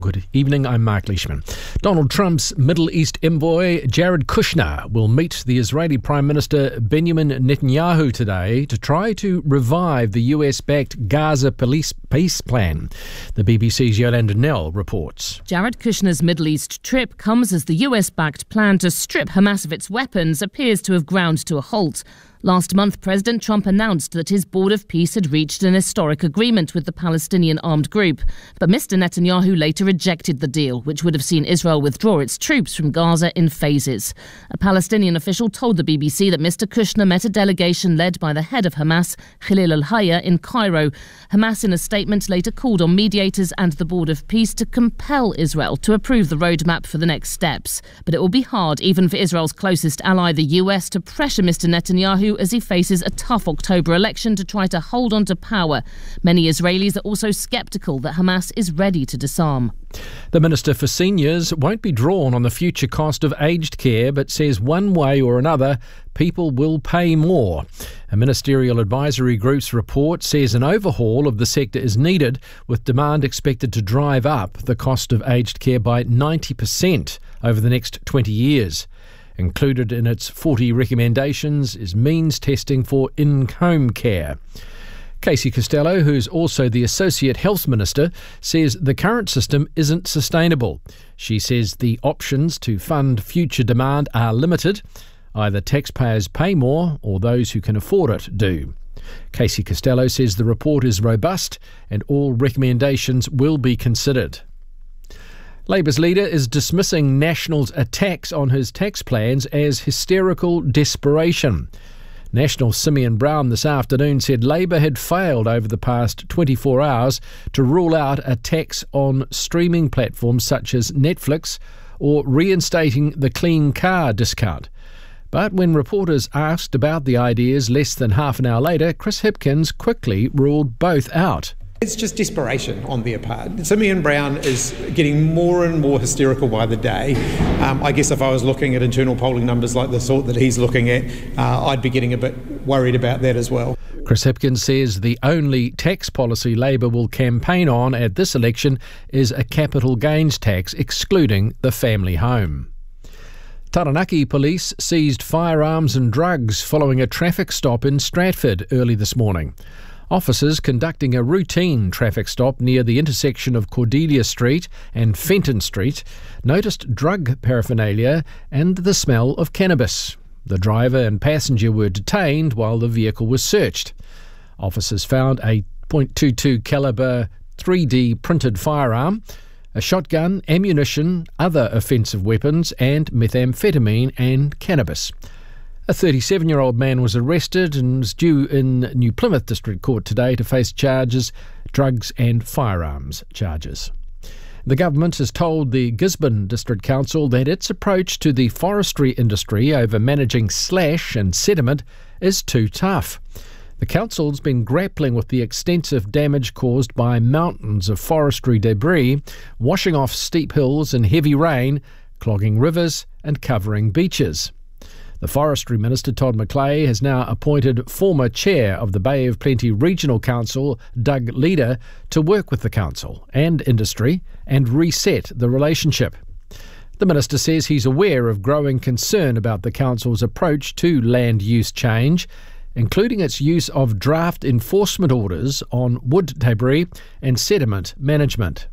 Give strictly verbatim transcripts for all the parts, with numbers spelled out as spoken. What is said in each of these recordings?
Good evening, I'm Mark Leishman. Donald Trump's Middle East envoy Jared Kushner will meet the Israeli Prime Minister Benjamin Netanyahu today to try to revive the U S-backed Gaza police peace plan. The B B C's Yolanda Nell reports. Jared Kushner's Middle East trip comes as the U S-backed plan to strip Hamas of its weapons appears to have ground to a halt. Last month, President Trump announced that his Board of Peace had reached an historic agreement with the Palestinian armed group. But Mister Netanyahu later rejected the deal, which would have seen Israel withdraw its troops from Gaza in phases. A Palestinian official told the B B C that Mister Kushner met a delegation led by the head of Hamas, Khalil al-Hayya, in Cairo. Hamas, in a statement, later called on mediators and the Board of Peace to compel Israel to approve the roadmap for the next steps. But it will be hard, even for Israel's closest ally, the U S, to pressure Mister Netanyahu as he faces a tough October election to try to hold on to power. Many Israelis are also sceptical that Hamas is ready to disarm. The Minister for Seniors won't be drawn on the future cost of aged care, but says one way or another, people will pay more. A ministerial advisory group's report says an overhaul of the sector is needed, with demand expected to drive up the cost of aged care by ninety percent over the next twenty years. Included in its forty recommendations is means testing for in-home care. Casey Costello, who's also the Associate Health Minister, says the current system isn't sustainable. She says the options to fund future demand are limited. Either taxpayers pay more or those who can afford it do. Casey Costello says the report is robust and all recommendations will be considered. Labour's leader is dismissing National's attacks on his tax plans as hysterical desperation. National Simeon Brown this afternoon said Labour had failed over the past twenty-four hours to rule out a tax on streaming platforms such as Netflix or reinstating the clean car discount. But when reporters asked about the ideas less than half an hour later, Chris Hipkins quickly ruled both out. It's just desperation on their part. Simeon Brown is getting more and more hysterical by the day. Um, I guess if I was looking at internal polling numbers like the sort that he's looking at, uh, I'd be getting a bit worried about that as well. Chris Hipkins says the only tax policy Labour will campaign on at this election is a capital gains tax excluding the family home. Taranaki police seized firearms and drugs following a traffic stop in Stratford early this morning. Officers conducting a routine traffic stop near the intersection of Cordelia Street and Fenton Street noticed drug paraphernalia and the smell of cannabis. The driver and passenger were detained while the vehicle was searched. Officers found a point two two caliber three D printed firearm, a shotgun, ammunition, other offensive weapons and methamphetamine and cannabis. A thirty-seven-year-old man was arrested and was due in New Plymouth District Court today to face charges, drugs and firearms charges. The government has told the Gisborne District Council that its approach to the forestry industry over managing slash and sediment is too tough. The council's been grappling with the extensive damage caused by mountains of forestry debris, washing off steep hills in heavy rain, clogging rivers and covering beaches. The Forestry Minister, Todd McClay, has now appointed former chair of the Bay of Plenty Regional Council, Doug Leader, to work with the council and industry and reset the relationship. The minister says he's aware of growing concern about the council's approach to land use change, including its use of draft enforcement orders on wood debris and sediment management.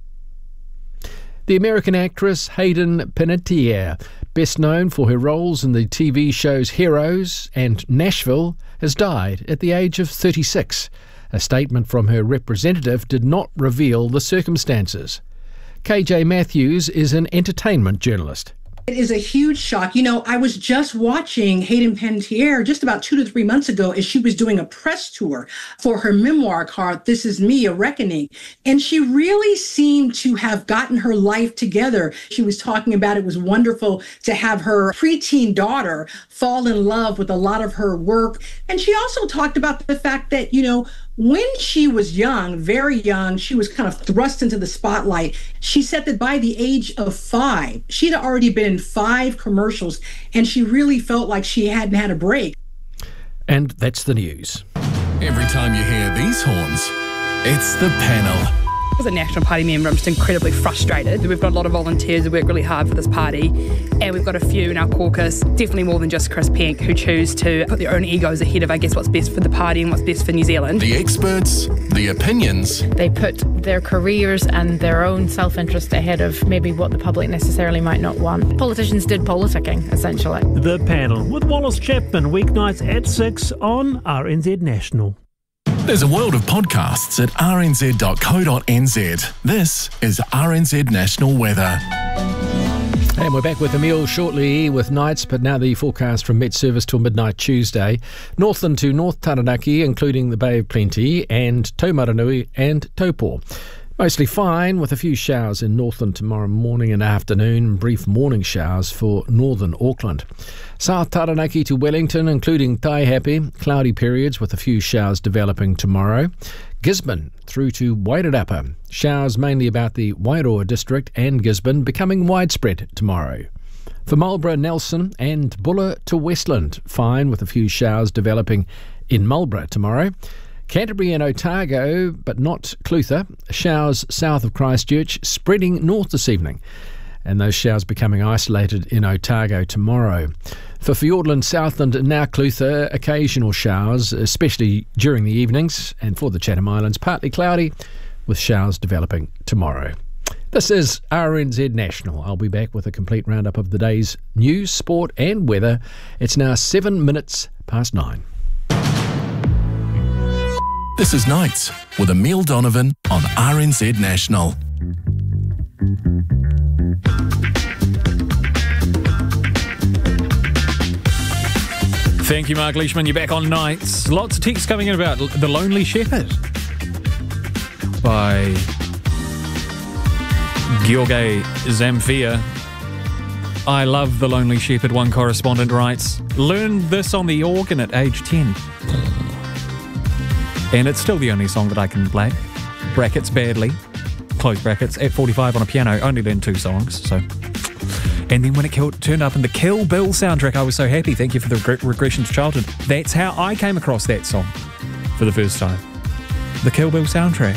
The American actress Hayden Panettiere, best known for her roles in the T V shows Heroes and Nashville, has died at the age of thirty-six. A statement from her representative did not reveal the circumstances. K J Matthews is an entertainment journalist. It is a huge shock. You know, I was just watching Hayden Panettiere just about two to three months ago as she was doing a press tour for her memoir called This Is Me, A Reckoning. And she really seemed to have gotten her life together. She was talking about it was wonderful to have her preteen daughter fall in love with a lot of her work. And she also talked about the fact that, you know, when she was young, very young, she was kind of thrust into the spotlight. She said that by the age of five, she'd already been in five commercials, and she really felt like she hadn't had a break. And that's the news. Every time you hear these horns, it's the panel. as a National Party member, I'm just incredibly frustrated. We've got a lot of volunteers who work really hard for this party, and we've got a few in our caucus, definitely more than just Chris Penk, who choose to put their own egos ahead of, I guess, what's best for the party and what's best for New Zealand. The experts, the opinions. They put their careers and their own self-interest ahead of maybe what the public necessarily might not want. Politicians did politicking, essentially. The Panel with Wallace Chapman, weeknights at six on R N Z National. There's a world of podcasts at r n z dot co dot n z. This is R N Z National Weather. And we're back with Emile shortly with nights, but now the forecast from Met Service till midnight Tuesday. Northland to North Taranaki, including the Bay of Plenty, and Taumaranui and Taupo. Mostly fine, with a few showers in Northland tomorrow morning and afternoon, brief morning showers for northern Auckland. South Taranaki to Wellington, including Taihape, cloudy periods with a few showers developing tomorrow. Gisborne through to Wairarapa, showers mainly about the Wairoa district and Gisborne, becoming widespread tomorrow. For Marlborough, Nelson and Buller to Westland, fine with a few showers developing in Marlborough tomorrow. Canterbury and Otago, but not Clutha, showers south of Christchurch, spreading north this evening, and those showers becoming isolated in Otago tomorrow. For Fiordland, Southland and now Clutha, occasional showers, especially during the evenings, and for the Chatham Islands, partly cloudy, with showers developing tomorrow. This is R N Z National. I'll be back with a complete roundup of the day's news, sport and weather. It's now seven minutes past nine. This is Nights with Emile Donovan on R N Z National. Thank you, Mark Leishman. You're back on Nights. Lots of texts coming in about The Lonely Shepherd by George Zamfir. I love The Lonely Shepherd, one correspondent writes. Learned this on the organ at age ten. And it's still the only song that I can play. Brackets badly. Close brackets. At forty-five on a piano. Only learned two songs, so... And then when it turned up in the Kill Bill soundtrack, I was so happy. Thank you for the reg- regression to childhood. That's how I came across that song for the first time. The Kill Bill soundtrack.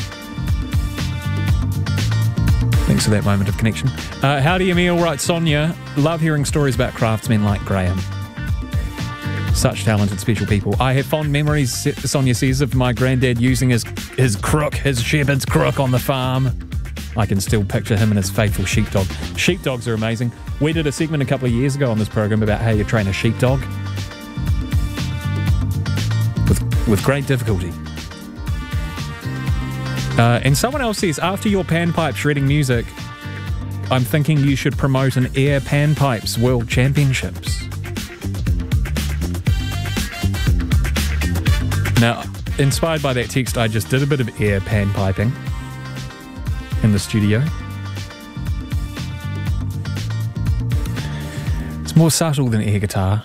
Thanks for that moment of connection. Uh, howdy, Emile, writes Sonia. Love hearing stories about craftsmen like Graham. Such talented, special people. I have fond memories, Sonia says, of my granddad using his, his crook, his shepherd's crook on the farm. I can still picture him and his faithful sheepdog. Sheepdogs are amazing. We did a segment a couple of years ago on this program about how you train a sheepdog. With, with great difficulty. Uh, and someone else says, after your panpipe shredding music, I'm thinking you should promote an Air Panpipes World Championships. Now, inspired by that text, I just did a bit of air panpiping in the studio. It's more subtle than air guitar.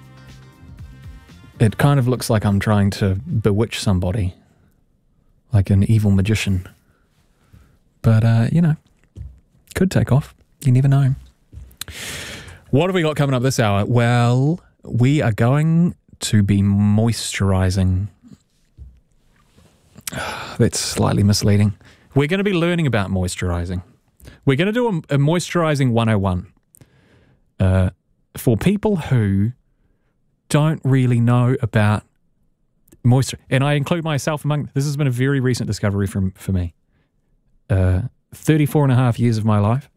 It kind of looks like I'm trying to bewitch somebody, like an evil magician. But, uh, you know, could take off. You never know. What have we got coming up this hour? Well, we are going to be moisturising. That's slightly misleading. We're going to be learning about moisturising. We're going to do a, a moisturising one oh one uh, for people who don't really know about moisture. And I include myself among, this has been a very recent discovery from for me. Uh, thirty-four and a half years of my life,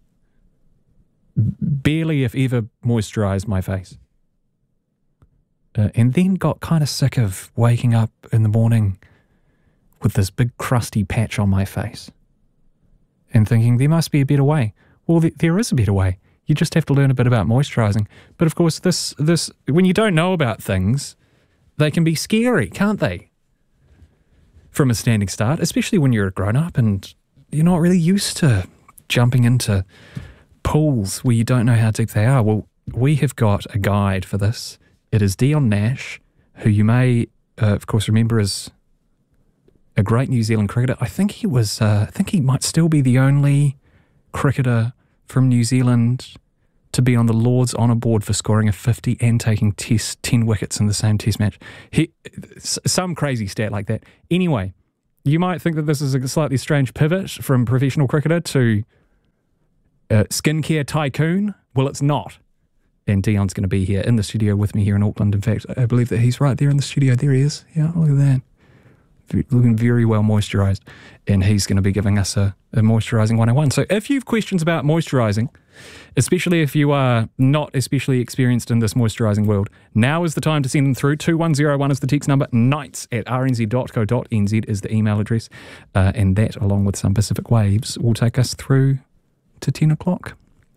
barely if ever moisturised my face. Uh, and then got kind of sick of waking up in the morning with this big crusty patch on my face and thinking there must be a better way. Well, th- there is a better way. You just have to learn a bit about moisturising. But of course, this this when you don't know about things, they can be scary, can't they? From a standing start, especially when you're a grown-up and you're not really used to jumping into pools where you don't know how deep they are. Well, we have got a guide for this. It is Dion Nash, who you may, uh, of course, remember as a great New Zealand cricketer. I think he was, uh, I think he might still be the only cricketer from New Zealand to be on the Lord's Honour Board for scoring a fifty and taking test, ten wickets in the same test match. He, some crazy stat like that. Anyway, you might think that this is a slightly strange pivot from professional cricketer to uh, skincare tycoon. Well, it's not. And Dion's going to be here in the studio with me here in Auckland. In fact, I believe that he's right there in the studio. There he is. Yeah, look at that. Looking very well moisturised. And he's going to be giving us a, a moisturising one oh one. So if you have questions about moisturising, especially if you are not especially experienced in this moisturising world, now is the time to send them through. two one zero one is the text number. nights at r n z dot co dot n z is the email address. Uh, and that, along with some Pacific Waves, will take us through to ten o'clock.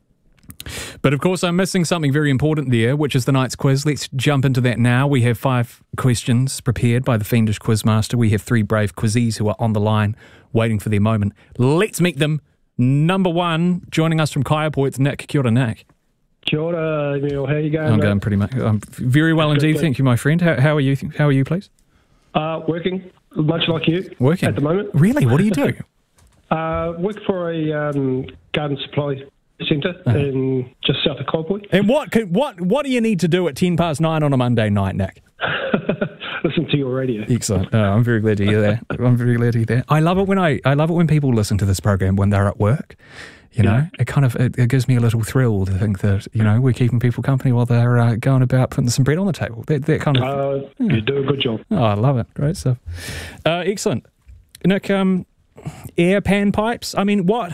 But of course, I'm missing something very important there, which is the night's quiz. Let's jump into that now. We have five questions prepared by the fiendish quizmaster. We have three brave quizzies who are on the line waiting for their moment. Let's meet them. Number one, joining us from Kaiapoi, it's Nick. Kia ora, Nick. Kia ora, Neil. How are you going? I'm mate? going pretty much. I'm very well Good, indeed. good. Thank you, my friend. How, how are you? How are you, please? Uh, working, much like you. Working at the moment. Really? What do you do? uh, work for a um, garden supply centre Uh-huh. in just south of Kaiapoi. And what can, what what do you need to do at ten past nine on a Monday night, Nick? Listen to your radio. Excellent. Oh, I'm very glad to hear that. I'm very glad to hear that. I love it when I I love it when people listen to this program when they're at work. You know, Yeah. it kind of it, it gives me a little thrill to think that you know we're keeping people company while they're uh, going about putting some bread on the table. That that kind of. Uh, You do a good job. Oh, I love it. Great stuff. Uh, excellent, Nick. Um, air pan pipes. I mean, what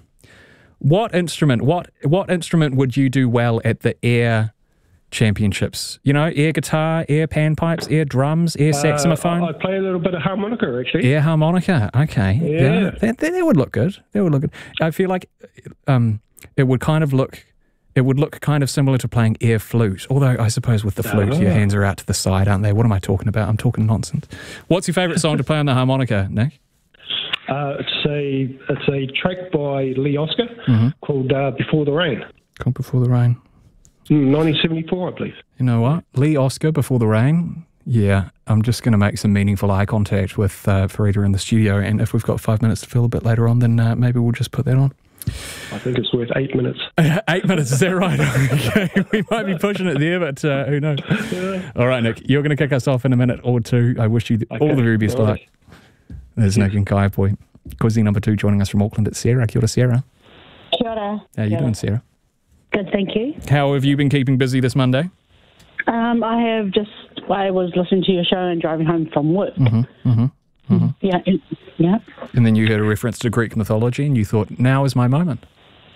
what instrument? What what instrument would you do well at the air championships? You know, air guitar, air pan pipes, air drums, air saxophone. Uh, I I play a little bit of harmonica, actually. Air harmonica, okay. Yeah. That, that, that would look good. That would look good. I feel like um, it would kind of look, it would look kind of similar to playing air flute. Although I suppose with the flute, Ah. your hands are out to the side, aren't they? What am I talking about? I'm talking nonsense. What's your favourite song to play on the harmonica, Nick? Uh, it's a it's a track by Lee Oscar Mm-hmm. called uh, Before the Rain. Come Before the Rain. Mm, nineteen seventy-four, I believe. You know what? Lee Oscar, Before the Rain. Yeah, I'm just going to make some meaningful eye contact with uh, Farida in the studio, and if we've got five minutes to fill a bit later on, then uh, maybe we'll just put that on. I think it's worth eight minutes. Eight minutes, is that right? Okay, we might be pushing it there, but uh, who knows? All right, Nick, you're going to kick us off in a minute or two. I wish you th- all Okay, the very best all luck. right. There's Nick and Kaiapoi. Quizzy number two joining us from Auckland. It's Sarah. Kia ora, Sarah. Kia ora. How are you Kia doing, ora. Sarah? Good, thank you. How have you been keeping busy this Monday? Um, I have just, I was listening to your show and driving home from work. Mm-hmm, mm-hmm, mm-hmm. Yeah, and- yeah. And then you heard a reference to Greek mythology, and you thought, now is my moment.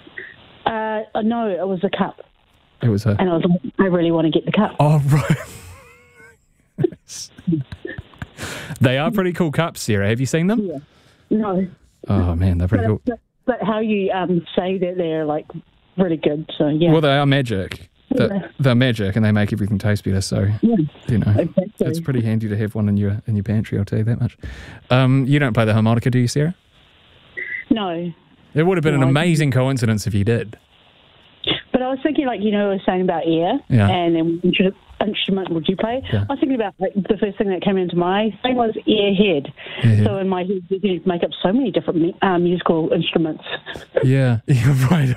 Uh, uh, no, it was a cup. It was a... And I was like, I really want to get the cup. Oh, right. They are pretty cool cups, Sarah. Have you seen them? Yeah. No. Oh, man, they're pretty But, cool. but, but how you um, say that they're like really good, so yeah. Well, they are magic. They're, Yeah. they're magic, and they make everything taste better. So, Yeah. you know, Exactly. it's pretty handy to have one in your in your pantry. I'll tell you that much. Um, you don't play the harmonica, do you, Sarah? No. It would have been No, an I amazing coincidence if you did. But I was thinking, like, you know, I was saying about air, Yeah. and then which instrument would you play? Yeah. I was thinking about, like, the first thing that came into my thing was airhead. Airhead. So in my head, you could make up so many different mu- uh, musical instruments. Yeah, you're right.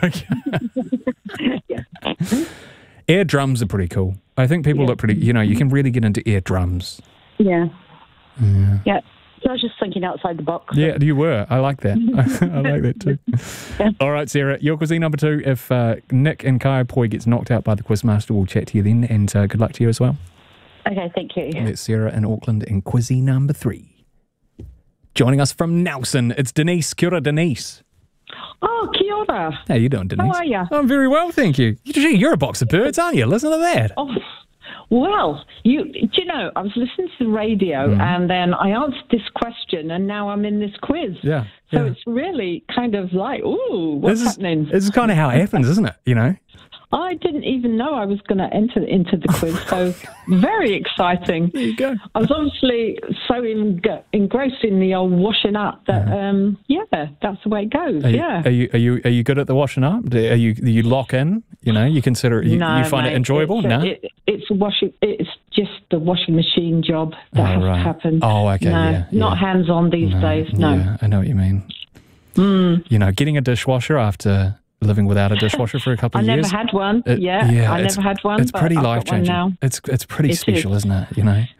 Okay. Yeah. Air drums are pretty cool. I think people Yeah. look pretty. You know, you can really get into air drums. Yeah. Yeah. Yeah. So I was just thinking outside the box. Yeah, you were. I like that. I like that too. Yeah. All right, Sarah, your cuisine number two. If uh, Nick and Kaiapoi gets knocked out by the Quizmaster, we'll chat to you then, and uh, good luck to you as well. Okay, thank you. That's Sarah in Auckland in cuisine number three. Joining us from Nelson, it's Denise. Kia ora, Denise. Oh, kia ora. How you doing, Denise? How are you? I'm very well, thank you. Gee, you're a box of birds, aren't you? Listen to that. Oh, well, you do you know, I was listening to the radio Mm. and then I answered this question and now I'm in this quiz. Yeah. So yeah. it's really kind of like, ooh, what's this is, happening? This is kind of how it happens, isn't it? You know? I didn't even know I was going to enter into the quiz, so very exciting. There you go. I was obviously so en- engrossed in the old washing up that, um, yeah, that's the way it goes. Are you, yeah. Are you are you are you good at the washing up? Do- Are you do you lock in? You know, you consider you, no, you find mate, it enjoyable? It's, a- No. it, it's a washing. It's just the washing machine job that Oh, has right. to happen. Oh, okay, No, yeah, not yeah. hands on these No, days. No. Yeah, I know what you mean. Mm. You know, getting a dishwasher after living without a dishwasher for a couple I of never years. had one. it- yeah, I it's- never had one. It's but pretty I've got life one changing. now. It's it's pretty It special, is. isn't it? You know.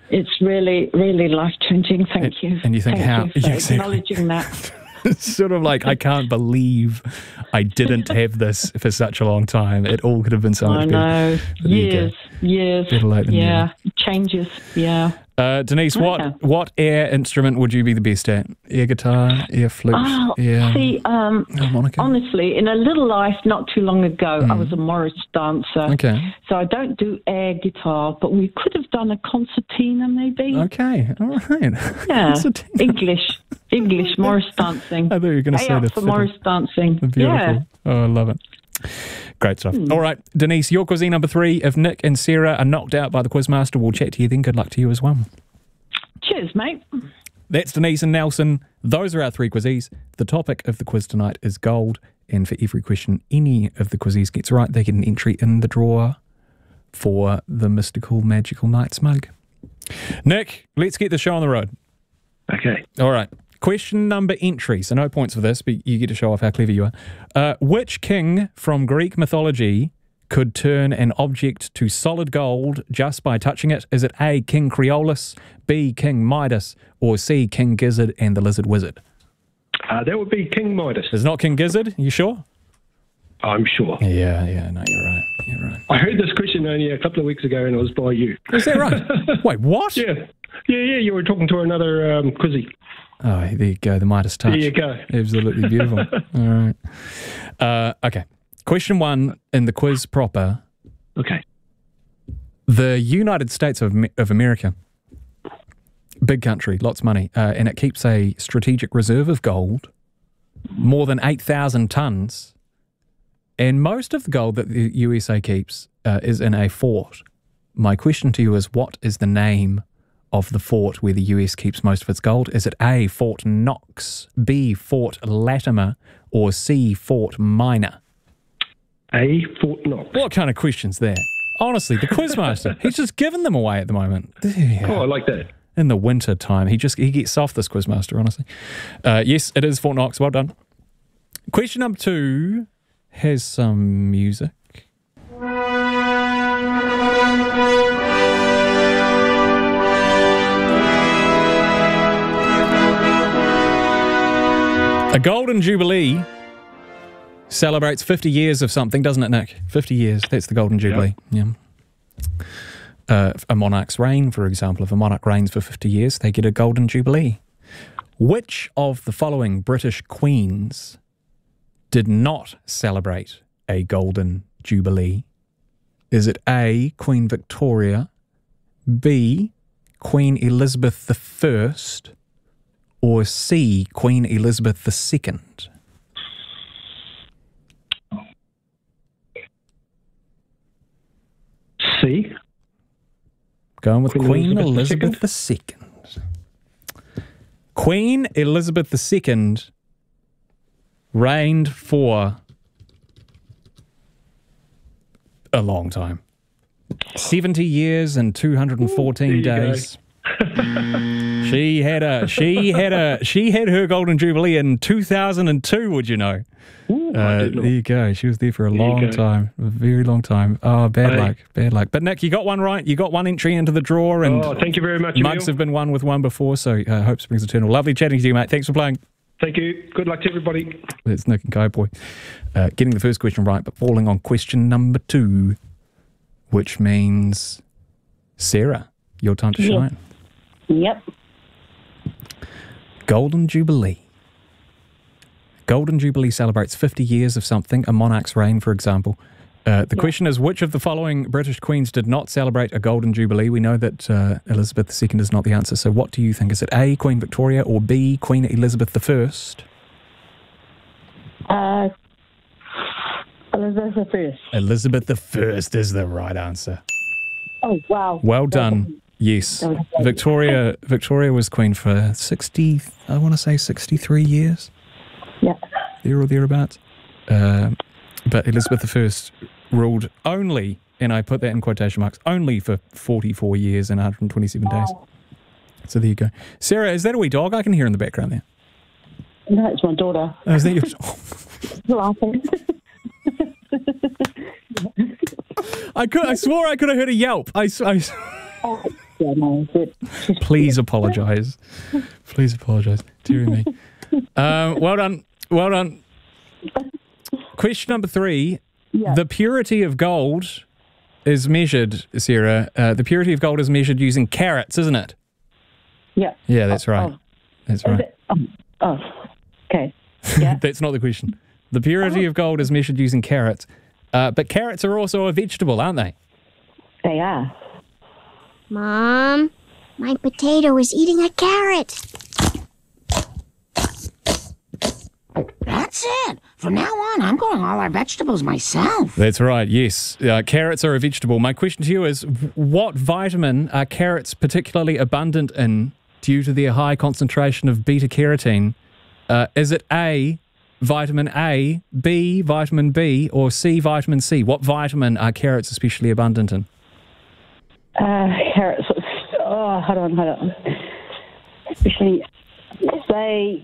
It's really, really life-changing. Thank and, you. And you think Thank how... you for you say, acknowledging that. It's sort of like, I can't believe I didn't have this for such a long time. It all could have been so much I better. know. Years, years. Better late than yeah, never. changes, yeah. Uh, Denise, Okay. what what air instrument would you be the best at? Air guitar, air flute, Oh, air see, um, harmonica? honestly, in a little life not too long ago, I Mm. was a Morris dancer. Okay. So I don't do air guitar, but we could have done a concertina maybe. Okay, all right. Yeah, English, English Morris dancing. I thought you were going to Pay say up the for fiddle. Morris dancing. Beautiful. Yeah. Oh, I love it. Great stuff. Hmm. All right, Denise, your cuisine number three. If Nick and Sarah are knocked out by the Quizmaster, we'll chat to you then. Good luck to you as well. Cheers, mate. That's Denise and Nelson. Those are our three quizzes. The topic of the quiz tonight is gold, and for every question any of the quizzes gets right, they get an entry in the drawer for the mystical, magical Knights mug. Nick, let's get the show on the road. Okay. All right. Question number entry. So no points for this, but you get to show off how clever you are. Uh, which king from Greek mythology could turn an object to solid gold just by touching it? Is it A, King Creolus, B, King Midas, or C, King Gizzard and the Lizard Wizard? Uh, that would be King Midas. It's not King Gizzard? You sure? I'm sure. Yeah, yeah, no, you're right. You're right. I heard this question only a couple of weeks ago, and it was by you. Is that right? Wait, what? Yeah. Yeah, yeah, you were talking to another um, quizzy. Oh, there you go, the Midas touch. There you go. Absolutely beautiful. All right. Uh, okay. Question one in the quiz proper. Okay. The United States of, of America, big country, lots of money, uh, and it keeps a strategic reserve of gold, more than eight thousand tons, and most of the gold that the U S A keeps uh, is in a fort. My question to you is, what is the name of the fort where the U S keeps most of its gold? Is it A, Fort Knox, B, Fort Latimer, or C, Fort Minor? A, Fort Knox. What kind of question's that? Honestly, the Quizmaster, he's just giving them away at the moment. Yeah. Oh, I like that. In the winter time, he just he gets off, this Quizmaster, honestly. Uh, yes, it is Fort Knox. Well done. Question number two has some music. A Golden Jubilee celebrates fifty years of something, doesn't it, Nick? fifty years, that's the Golden Jubilee. Yep. Yeah. Uh, a monarch's reign, for example, if a monarch reigns for fifty years, they get a Golden Jubilee. Which of the following British queens did not celebrate a Golden Jubilee? Is it A, Queen Victoria, B, Queen Elizabeth the First, or C, Queen Elizabeth the Second? C. Going with Queen Queen Elizabeth Elizabeth the Second. Queen Elizabeth the Second reigned for a long time. seventy years and two hundred fourteen Ooh, there you days. She had a she had a she had her Golden Jubilee in two thousand two, would you know? Ooh, Uh, I did there not. you go. She was there for a There you long go. time, a very long time. Oh, bad Hey. luck, bad luck. But Nick, you got one right. You got one entry into the drawer, and Oh, thank you very much, mugs Emil. have been won with one before. So uh, hope springs eternal. Lovely chatting to you, mate. Thanks for playing. Thank you. Good luck to everybody. It's Nick and Kaiapoi. Uh, getting the first question right, but falling on question number two, which means Sarah, your time to Yeah. shine. Yep. Golden Jubilee. Golden Jubilee celebrates fifty years of something, a monarch's reign, for example. Uh, the Yeah. question is, which of the following British queens did not celebrate a Golden Jubilee? We know that uh, Elizabeth the Second is not the answer, so what do you think? Is it A, Queen Victoria, or B, Queen Elizabeth the First? Uh, Elizabeth the First. Elizabeth the First is the right answer. Oh, wow. Well done. Yes. Victoria Victoria was queen for sixty, I want to say sixty-three years. Yeah. There or thereabouts. Uh, but Elizabeth the First ruled only, and I put that in quotation marks, only for forty-four years and one hundred twenty-seven days. So there you go. Sarah, is that a wee dog I can hear in the background there? No, it's my daughter. Oh, is that your... Laughing. I could. I swore I could have heard a yelp. I, s- I s- Oh, yeah. Yeah, no, but just, Please apologise. Please apologise. Dear me. Um, well done. Well done. Question number three. Yeah. The purity of gold is measured, Sarah. Uh, the purity of gold is measured using carats, isn't it? Yeah. Yeah, that's right. Oh. That's Is right. it- oh, oh, okay. Yeah. That's not the question. The purity of gold is measured using carats. Uh, but carrots are also a vegetable, aren't they? They are. Mom, my potato is eating a carrot. That's it. From now on, I'm growing all our vegetables myself. That's right, yes. Uh, carrots are a vegetable. My question to you is, what vitamin are carrots particularly abundant in due to their high concentration of beta-carotene? Uh, is it A, vitamin A, B, vitamin B, or C, vitamin C? What vitamin are carrots especially abundant in? Uh, carrots. Oh, hold on, hold on. Especially, say,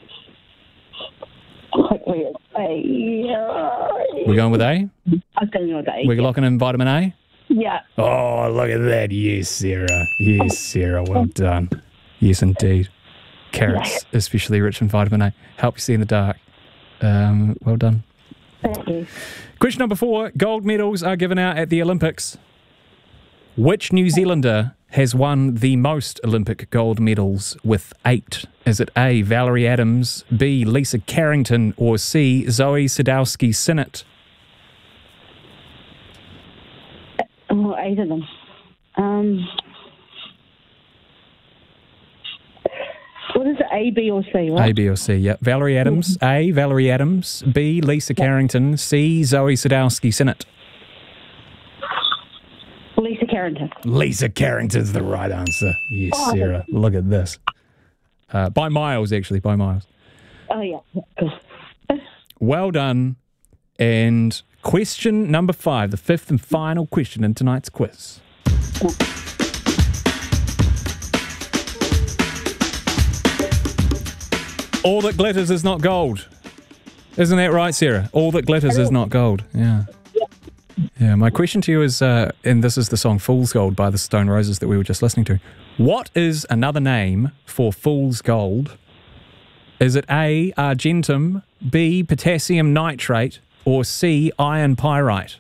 hopefully it's A. We're going with A? I was going with A. We're locking in vitamin A? Yeah. Oh, look at that. Yes, Sarah. Yes, Sarah. Well done. Yes, indeed. Carrots, especially rich in vitamin A, help you see in the dark. Um, well done. Thank you. Question number four. Gold medals are given out at the Olympics. Which New Zealander has won the most Olympic gold medals with eight? Is it A, Valerie Adams, B, Lisa Carrington, or C, Zoe Sadowski-Synnott? Oh, eight of them. Um, what is it, A, B, or C, right? A, B, or C, yeah. Valerie Adams, A, Valerie Adams, B, Lisa Carrington, C, Zoe Sadowski-Synnott. Lisa Carrington. Lisa Carrington's the right answer. Yes, Oh, Sarah. Look at this. Uh, by miles, actually, by miles. Oh, yeah. Cool. Well done. And question number five, the fifth and final question in tonight's quiz. All that glitters is not gold. Isn't that right, Sarah? All that glitters is not gold. Yeah. Yeah, my question to you is, uh, and this is the song Fool's Gold by the Stone Roses that we were just listening to. What is another name for fool's gold? Is it A, argentum, B, potassium nitrate, or C, iron pyrite?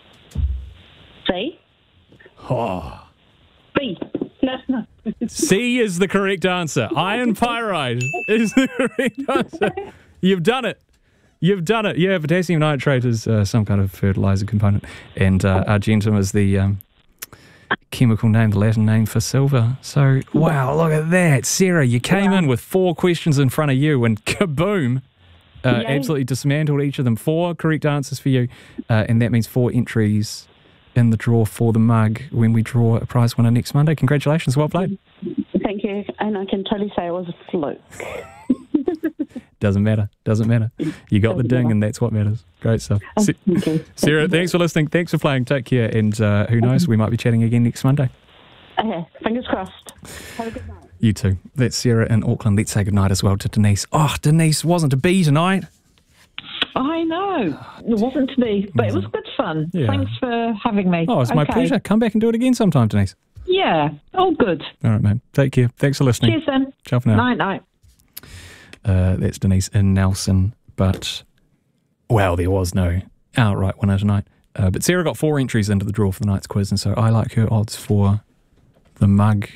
C. Oh. B. No, no. C is the correct answer. Iron pyrite is the correct answer. You've done it. You've done it. Yeah, potassium nitrate is uh, some kind of fertilizer component, and uh, argentum is the um, chemical name, the Latin name for silver. So, wow, look at that. Sarah, you came in with four questions in front of you, and kaboom, uh, absolutely dismantled each of them. Four correct answers for you, uh, and that means four entries in the draw for the mug when we draw a prize winner next Monday. Congratulations. Well played. Thank you. And I can totally say it was a fluke. Doesn't matter. Doesn't matter. You got the ding, and that's what matters. Great stuff. Oh, Sa- okay. Sarah, thanks for listening. Thanks for playing. Take care. And uh, who knows, we might be chatting again next Monday. Okay, fingers crossed. Have a good night. You too. That's Sarah in Auckland. Let's say goodnight as well to Denise. Oh, Denise wasn't to be tonight. I know. It wasn't to be, but it was good fun. Yeah. Thanks for having me. Oh, it's my Okay. pleasure. Come back and do it again sometime, Denise. Yeah, all good. All right, man. Take care. Thanks for listening. Cheers then. Ciao for now. Night, night. Uh, that's Denise in Nelson. But, well, there was no outright winner tonight. Uh, but Sarah got four entries into the draw for the night's quiz, and so I like her odds for the mug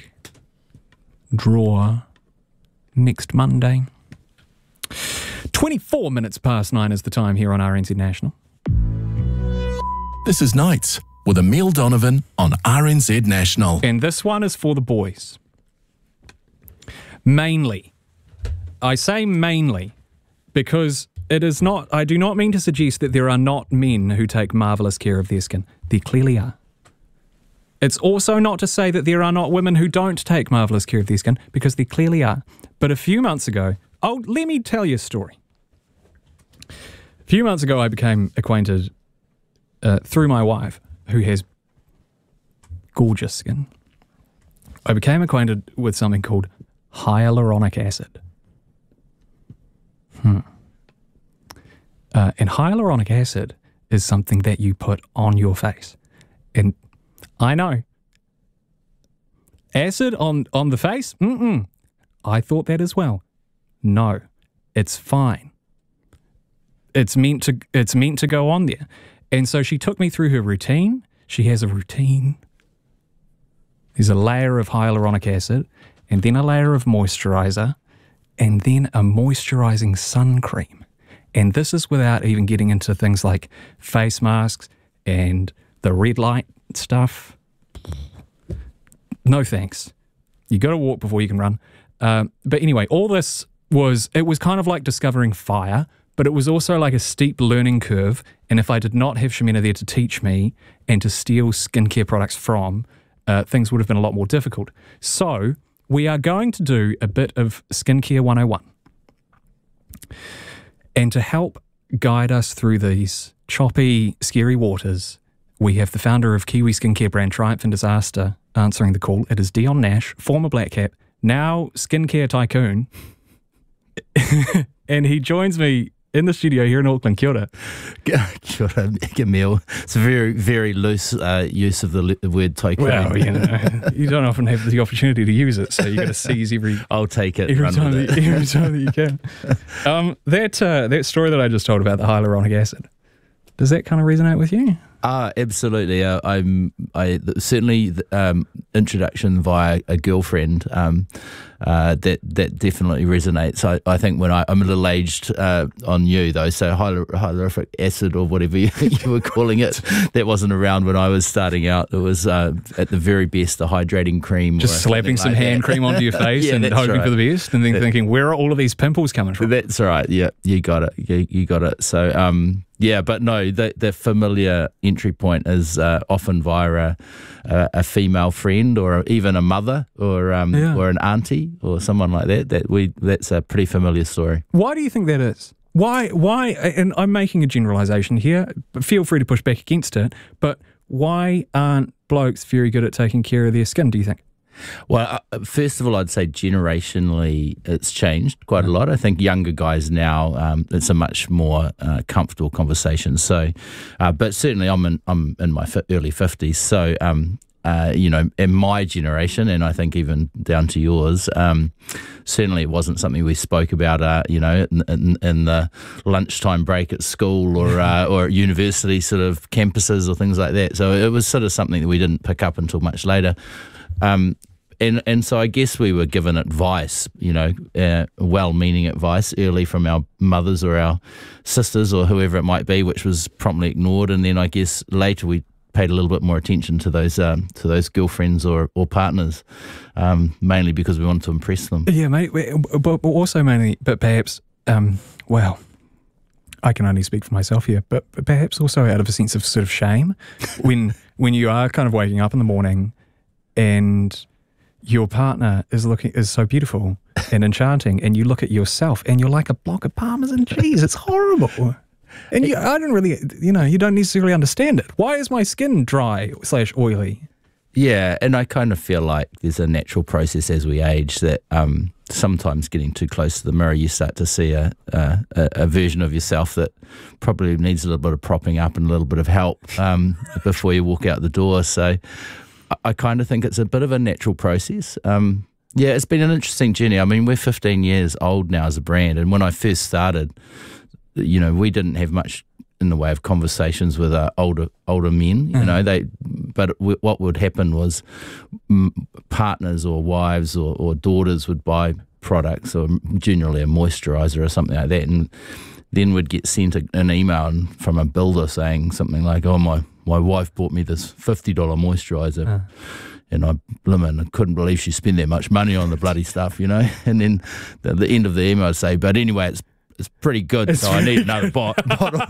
draw next Monday. twenty-four minutes past nine is the time here on R N Z National. This is Nights with Emile Donovan on R N Z National. And this one is for the boys. Mainly. I say mainly because it is not, I do not mean to suggest that there are not men who take marvellous care of their skin. There clearly are. It's also not to say that there are not women who don't take marvellous care of their skin, because there clearly are. But a few months ago, oh, let me tell you a story. A few months ago, I became acquainted uh, through my wife, who has gorgeous skin. I became acquainted with something called hyaluronic acid. Hmm. Uh, and hyaluronic acid is something that you put on your face. And I know Acid on, on the face? Mm-mm. I thought that as well. No, it's fine. It's meant to it's meant to go on there. And so she took me through her routine. She has a routine. There's a layer of hyaluronic acid, and then a layer of moisturizer, and then a moisturizing sun cream. And this is without even getting into things like face masks and the red light stuff. No thanks. You got to walk before you can run. Um, but anyway, all this was, it was kind of like discovering fire, but it was also like a steep learning curve. And if I did not have Shemina there to teach me and to steal skincare products from, uh, things would have been a lot more difficult. So we are going to do a bit of Skincare one oh one. And to help guide us through these choppy, scary waters, we have the founder of Kiwi skincare brand Triumph and Disaster answering the call. It is Dion Nash, former Black Cap, now skincare tycoon. And he joins me in the studio here in Auckland. Kia ora. Kia ora, Camille. It's a very, very loose uh, use of the li- word tycoon. Well, you know, you don't often have the opportunity to use it, so you got to seize every. I'll take it. Every run time, with that, it. every time that you can. Um, that uh, that story that I just told about the hyaluronic acid. Does that kind of resonate with you? Ah, absolutely. Uh, I'm. I certainly um, introduction via a girlfriend. Um, uh, that that definitely resonates. I, I think when I, I'm a little aged uh, on you though, so hyalur- hyaluronic acid or whatever you, you were calling it, that wasn't around when I was starting out. It was uh, at the very best a hydrating cream. Just slapping some like hand that. cream onto your face Yeah, and that's hoping right. for the best, and then That- thinking, where are all of these pimples coming from? That's right. Yeah, you got it. You, you got it. So, um, yeah, but no, the, the familiar entry point is uh, often via a, a, a female friend or even a mother or um, Yeah. or an auntie or someone like that. That we that's a pretty familiar story. Why do you think that is? Why, why, and I'm making a generalisation here, but feel free to push back against it, but why aren't blokes very good at taking care of their skin, do you think? Well, uh, first of all, I'd say generationally it's changed quite a lot. I think younger guys now, um, it's a much more uh, comfortable conversation. So, uh, but certainly I'm in, I'm in my fi- early fifties. So, um, uh, you know, in my generation, and I think even down to yours, um, certainly it wasn't something we spoke about, uh, you know, in, in, in the lunchtime break at school or uh, or at university sort of campuses or things like that. So it was sort of something that we didn't pick up until much later. Um, and and so I guess we were given advice, you know, uh, well-meaning advice early from our mothers or our sisters or whoever it might be, which was promptly ignored. And then I guess later we paid a little bit more attention to those um, to those girlfriends or or partners, um, mainly because we wanted to impress them. Yeah, mate, but, but also mainly, but perhaps, um, well, I can only speak for myself here, but, but perhaps also out of a sense of sort of shame when when you are kind of waking up in the morning and your partner is looking is so beautiful and enchanting, and you look at yourself and you're like a block of Parmesan cheese. It's horrible. And you, I don't really, you know, you don't necessarily understand it. Why is my skin dry slash oily? Yeah, and I kind of feel like there's a natural process as we age that um, sometimes getting too close to the mirror, you start to see a, a, a version of yourself that probably needs a little bit of propping up and a little bit of help um, before you walk out the door. So I, I kind of think it's a bit of a natural process. Um, yeah, it's been an interesting journey. I mean, we're fifteen years old now as a brand, and when I first started, you know, we didn't have much in the way of conversations with uh, older older men, you mm. know, they, but w- what would happen was m- partners or wives or, or daughters would buy products or generally a moisturiser or something like that, and then would get sent a, an email from a builder saying something like, oh, my, my wife bought me this fifty dollars moisturiser. Uh. And I, blimmin', I couldn't believe she spent that much money on the bloody stuff, you know. And then at the end of the email I'd say, but anyway, it's It's pretty good, it's so I need another bot- bottle.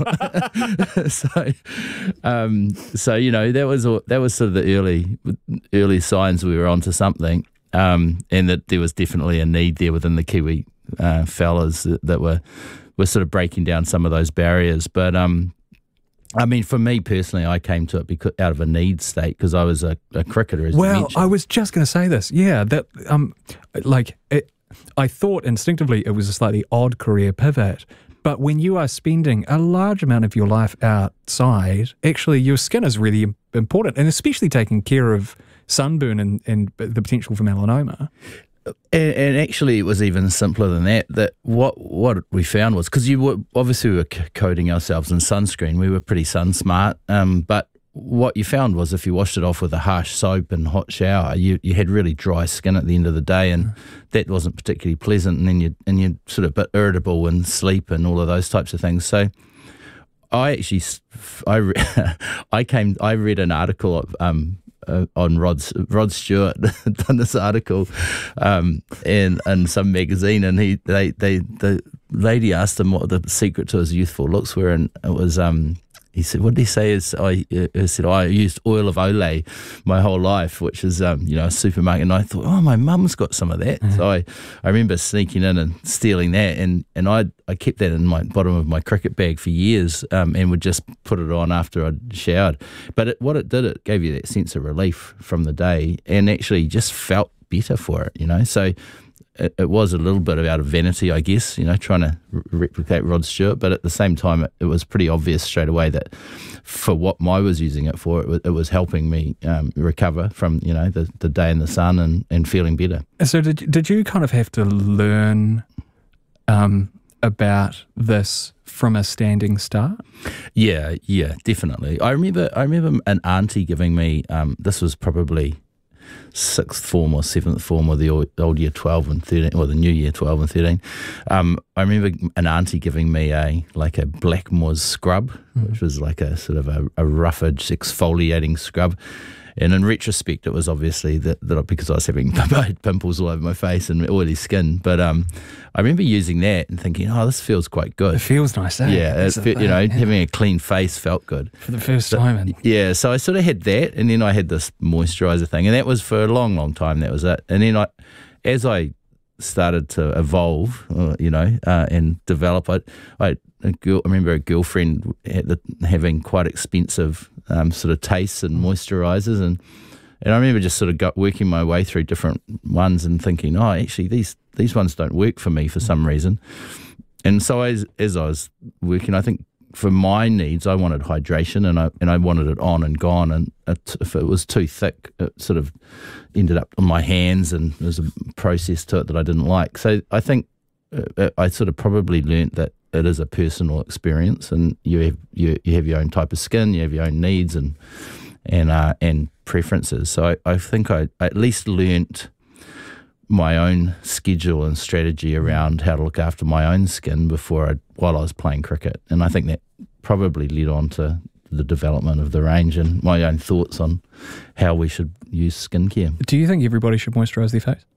so, um, so you know that was that was sort of the early early signs we were onto something, um, and that there was definitely a need there within the Kiwi uh, fellas that, that were were sort of breaking down some of those barriers. But um, I mean, for me personally, I came to it because out of a need state because I was a, a cricketer. As well, you mentioned. I was just going to say this. Yeah, that um, like. It, I thought instinctively it was a slightly odd career pivot, but when you are spending a large amount of your life outside, actually your skin is really important, and especially taking care of sunburn and, and the potential for melanoma. And, and actually, it was even simpler than that. That what what we found was, because you were obviously we were c- coating ourselves in sunscreen, we were pretty sun smart. Um, but what you found was, if you washed it off with a harsh soap and hot shower, you, you had really dry skin at the end of the day, and that wasn't particularly pleasant. And then you and you're sort of a bit irritable and sleep and all of those types of things. So I actually I re- I came I read an article of, um. Uh, on Rod Rod Stewart done this article um, in in some magazine, and he they they the lady asked him what the secret to his youthful looks were, and it was um he said, what did he say? Is I uh, said I used oil of Olay my whole life, which is um you know a supermarket, and I thought, oh, my mum's got some of that. Mm-hmm. So I, I remember sneaking in and stealing that, and and I I kept that in my bottom of my cricket bag for years, um, and would just put it on after I'd showered. But it, what it did, it gave you that sense of relief from the day, and actually just felt better for it, you know. So It, it was a little bit out of vanity, I guess, you know, trying to re- replicate Rod Stewart, but at the same time, it, it was pretty obvious straight away that for what I was using it for, it was, it was helping me um, recover from, you know, the, the day in the sun and, and feeling better. So did did you kind of have to learn um, about this from a standing start? Yeah, yeah, definitely. I remember, I remember an auntie giving me, um, this was probably sixth form or seventh form, or the old, old year twelve and thirteen, or the new year twelve and thirteen. Um, I remember an auntie giving me a like a Blackmore's scrub, mm. which was like a sort of a, a rough edge exfoliating scrub. And in retrospect, it was obviously that, that because I was having pimples all over my face and oily skin. But um, I remember using that and thinking, oh, this feels quite good. It feels nice, eh? Yeah, it, you know, yeah. having a clean face felt good. For the first so, time. And yeah, so I sort of had that, and then I had this moisturiser thing, and that was for a long, long time, that was it. And then I, as I started to evolve, uh, you know, uh, and develop, I, I, a girl, I remember a girlfriend had the, having quite expensive um, sort of tastes and moisturisers, and and I remember just sort of got working my way through different ones and thinking, oh, actually these these ones don't work for me for some reason. And so as as I was working, I think for my needs, I wanted hydration, and I and I wanted it on and gone. And it, if it was too thick, it sort of ended up on my hands, and there was a process to it that I didn't like. So I think uh, I sort of probably learnt that it is a personal experience, and you have you, you have your own type of skin, you have your own needs and and uh, and preferences. So I, I think I, I at least learnt my own schedule and strategy around how to look after my own skin before I, while I was playing cricket, and I think that probably led on to the development of the range and my own thoughts on how we should use skincare. Do you think everybody should moisturise their face?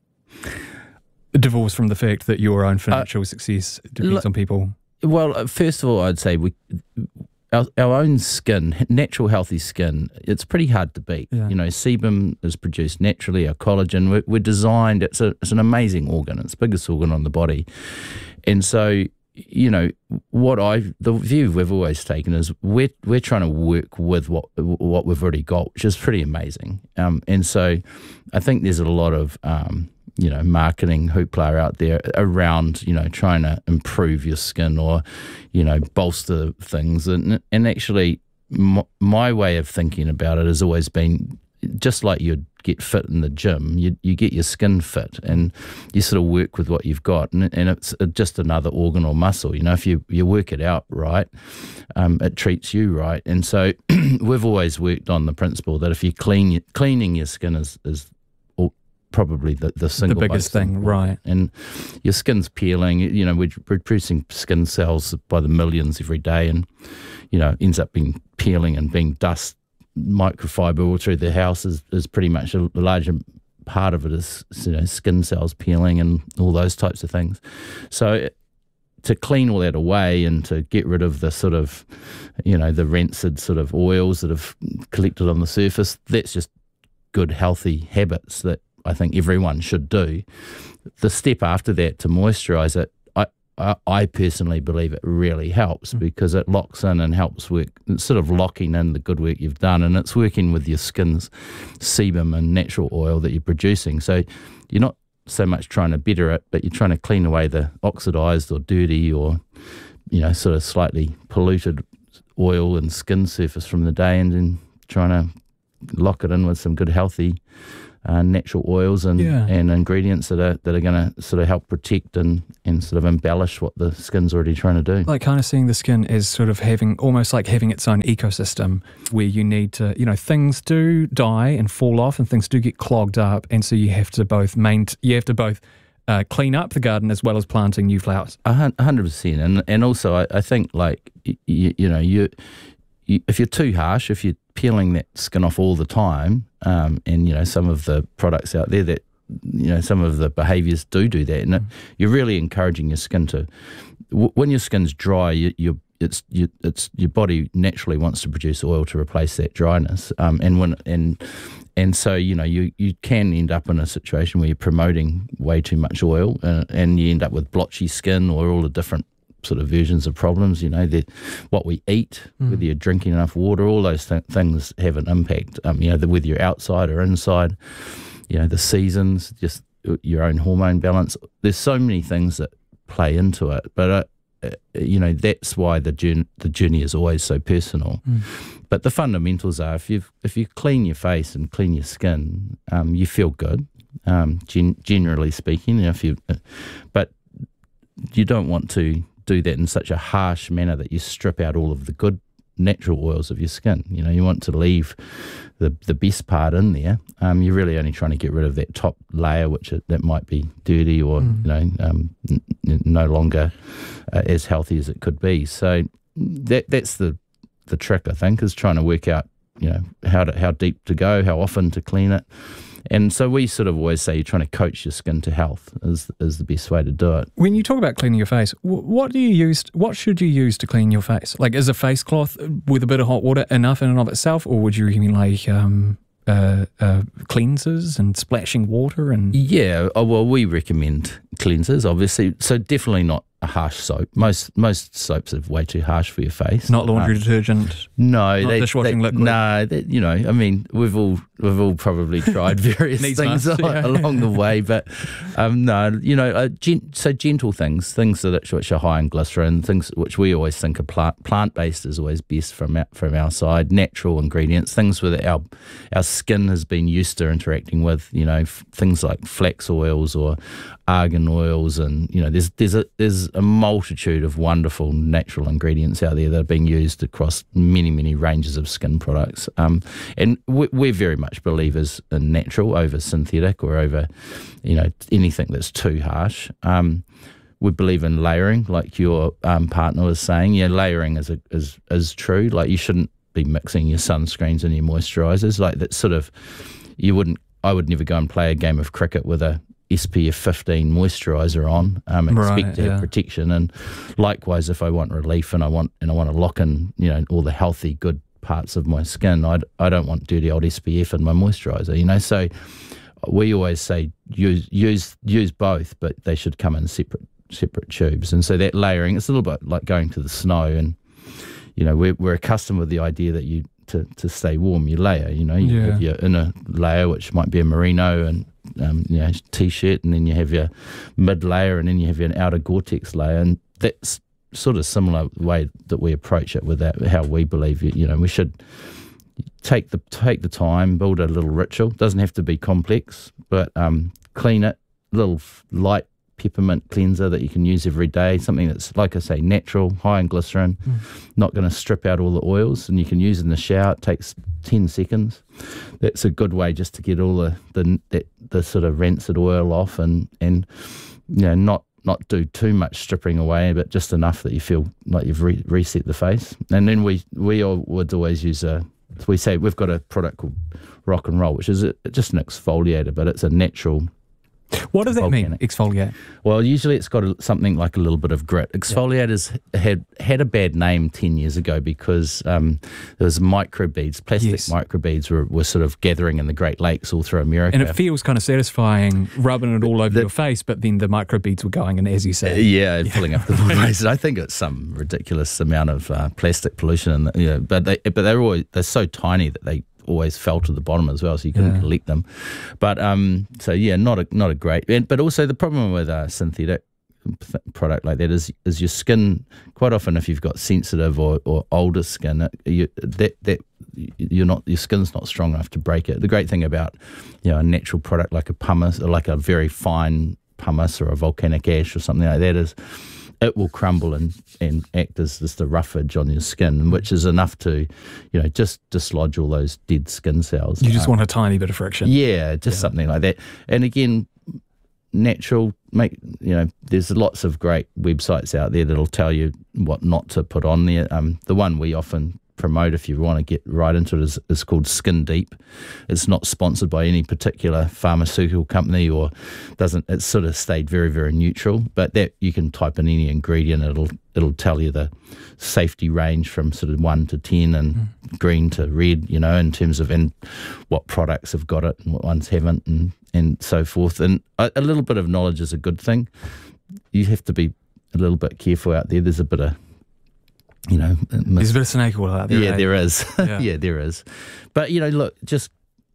Divorced from the fact that your own financial uh, success depends l- on people. Well, first of all, I'd say we, our, our own skin, natural healthy skin, it's pretty hard to beat. Yeah. You know, sebum is produced naturally, our collagen, we're, we're designed, it's, a, it's an amazing organ, it's the biggest organ on the body. And so, you know, what I, the view we've always taken is we're, we're trying to work with what what we've already got, which is pretty amazing. Um, and so I think there's a lot of, um, you know, marketing hoopla out there around, you know, trying to improve your skin or, you know, bolster things. And, and actually, my, my way of thinking about it has always been just like you'd get fit in the gym, you you get your skin fit and you sort of work with what you've got. And, and it's just another organ or muscle. You know, if you, you work it out right, um, it treats you right. And so we've always worked on the principle that if you clean, cleaning your skin is, is probably the, the single the biggest thing, right? And your skin's peeling. You know, we're producing skin cells by the millions every day, and you know, ends up being peeling and being dust, microfiber all through the house is, is pretty much a, a larger part of it is, you know, skin cells peeling and all those types of things. So to clean all that away and to get rid of the sort of, you know, the rancid sort of oils that have collected on the surface, that's just good healthy habits that I think everyone should do. The step after that to moisturise it, I, I, I personally believe it really helps because it locks in and helps work. It's sort of locking in the good work you've done, and it's working with your skin's sebum and natural oil that you're producing. So you're not so much trying to better it, but you're trying to clean away the oxidised or dirty or, you know, sort of slightly polluted oil and skin surface from the day, and then trying to lock it in with some good healthy uh, natural oils and, Yeah. and ingredients that are that are going to sort of help protect and, and sort of embellish what the skin's already trying to do. Like kind of seeing the skin as sort of having, almost like having its own ecosystem where you need to, you know, things do die and fall off and things do get clogged up. And so you have to both main, you have to both uh, clean up the garden as well as planting new flowers. A hun- a hundred percent. And and also I, I think like, you, you know, you, you if you're too harsh, if you're peeling that skin off all the time, um, and, you know, some of the products out there that, you know, some of the behaviours do do that, and mm. it, you're really encouraging your skin to, w- when your skin's dry, you, you it's you, it's your body naturally wants to produce oil to replace that dryness, um, and when and and so you know you, you can end up in a situation where you're promoting way too much oil, uh, and you end up with blotchy skin or all the different sort of versions of problems. You know, that what we eat, mm. whether you're drinking enough water, all those th- things have an impact. Um, you know, the, whether you're outside or inside. You know, the seasons, just your own hormone balance. There's so many things that play into it, but uh, uh, you know that's why the journey, the journey is always so personal. Mm. But the fundamentals are if you if you clean your face and clean your skin, um, you feel good. Um, gen- generally speaking, if you, uh, but you don't want to do that in such a harsh manner that you strip out all of the good natural oils of your skin. You know, you want to leave the the best part in there. Um, you're really only trying to get rid of that top layer, which it, that might be dirty or mm. you know um, n- n- no longer uh, as healthy as it could be. So that that's the the trick, I think, is trying to work out you know how to, how deep to go, how often to clean it. And so we sort of always say you're trying to coach your skin to health is is the best way to do it. When you talk about cleaning your face, what do you use? What should you use to clean your face? Like, is a face cloth with a bit of hot water enough in and of itself, or would you recommend like um, uh, uh, cleansers and splashing water? And yeah, oh, well, we recommend cleansers, obviously. So definitely not a harsh soap. Most most soaps are way too harsh for your face. Not laundry um, detergent. No, not they, dishwashing they, liquid. No, they, you know, I mean, we've all we've all probably tried various things must, yeah. along the way, but um, no, you know, uh, gen- so gentle things, things that which are high in glycerin, things which we always think are plant plant based is always best from our, from our side. Natural ingredients, things that our our skin has been used to interacting with. You know, f- things like flax oils or argan oils, and you know, there's there's a there's a multitude of wonderful natural ingredients out there that are being used across many many ranges of skin products. Um, and we, we're very much believers in natural over synthetic or over, you know, anything that's too harsh. Um, we believe in layering, like your um, partner was saying. Yeah, layering is a, is is true. Like you shouldn't be mixing your sunscreens and your moisturisers. Like that sort of, you wouldn't. I would never go and play a game of cricket with a S P F fifteen moisturiser on, um, expect right, to have yeah. protection. And likewise, if I want relief and I want and I want to lock in, you know, all the healthy, good parts of my skin, I I don't want dirty old S P F in my moisturiser. You know, so we always say use use use both, but they should come in separate separate tubes. And so that layering, it's a little bit like going to the snow, and you know, we're we're accustomed with the idea that you to to stay warm, you layer. You know, you Yeah. have your inner layer, which might be a merino and um, you know, t-shirt, and then you have your mid layer, and then you have your outer Gore-Tex layer, and that's sort of similar way that we approach it with that, how we believe you know we should take the take the time, build a little ritual. Doesn't have to be complex, but um, clean it, little light peppermint cleanser that you can use every day, something that's, like I say, natural, high in glycerin, mm. not going to strip out all the oils, and you can use it in the shower. It takes ten seconds. That's a good way just to get all the the, the, the sort of rancid oil off, and, and you know, not not do too much stripping away, but just enough that you feel like you've re- reset the face. And then we, we all would always use a, we say we've got a product called Rock and Roll, which is a, just an exfoliator, but it's a natural. What does that mean, exfoliate? Well, usually it's got a, something like a little bit of grit. Exfoliators yeah. had had a bad name ten years ago because um, there was microbeads, plastic yes. microbeads were, were sort of gathering in the Great Lakes all through America. And it feels kind of satisfying rubbing it all over the, your face, but then the microbeads were going in, as you say. Uh, yeah, yeah, pulling up the places. I think it's some ridiculous amount of uh, plastic pollution. In the, you know, but they but they're always they're so tiny that they always fell to the bottom as well, so you couldn't yeah. collect them. But um, so yeah, not a not a great. And, but also the problem with a synthetic product like that is is your skin. Quite often, if you've got sensitive or, or older skin, it, you, that that you're not your skin's not strong enough to break it. The great thing about, you know, a natural product like a pumice, or like a very fine pumice or a volcanic ash or something like that, is it will crumble and, and act as just a roughage on your skin, which is enough to, you know, just dislodge all those dead skin cells. You just um, want a tiny bit of friction. Yeah, just yeah. something like that. And again, natural, make you know, there's lots of great websites out there that'll tell you what not to put on there. Um, the one we often promote, if you want to get right into it, is, is called Skin Deep. It's not sponsored by any particular pharmaceutical company, or doesn't. It's sort of stayed very, very neutral. But that you can type in any ingredient, it'll it'll tell you the safety range from sort of one to ten and mm. green to red. You know, in terms of and what products have got it and what ones haven't, and and so forth. And a, a little bit of knowledge is a good thing. You have to be a little bit careful out there. There's a bit of You know, mis- there's a bit of snake oil out there. Yeah, eh? there is. Yeah. yeah, there is. But you know, look, just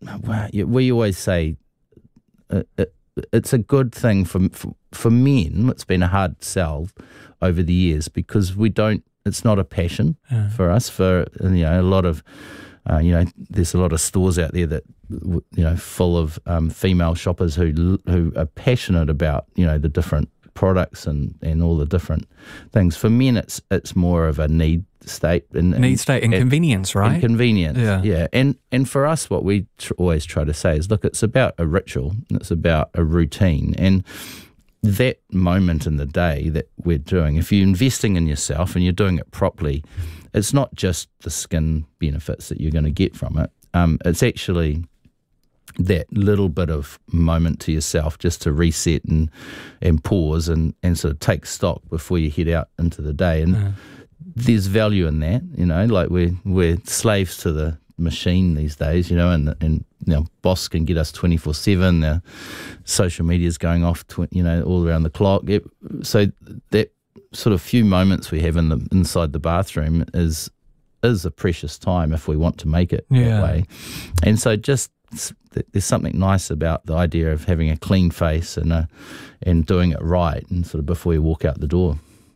we always say uh, it, it's a good thing for, for for men. It's been a hard sell over the years because we don't. It's not a passion yeah. for us. For you know, a lot of uh, you know, there's a lot of stores out there that you know, full of um, female shoppers who who are passionate about you know the different products and, and all the different things. For men, it's it's more of a need state. And, need and, state and, and convenience, right? And convenience, yeah. yeah. And and for us, what we tr- always try to say is, look, it's about a ritual, it's about a routine, and that moment in the day that we're doing, if you're investing in yourself and you're doing it properly, it's not just the skin benefits that you're going to get from it. Um, it's actually that little bit of moment to yourself just to reset and and pause and, and sort of take stock before you head out into the day. And yeah. there's value in that, you know, like we're, we're slaves to the machine these days, you know, and, and you know, boss can get us twenty-four seven, the social media's going off, tw- you know, all around the clock. It, so that sort of few moments we have in the inside the bathroom is is a precious time if we want to make it yeah. that way. And so just there's something nice about the idea of having a clean face and a, and doing it right, and sort of before you walk out the door.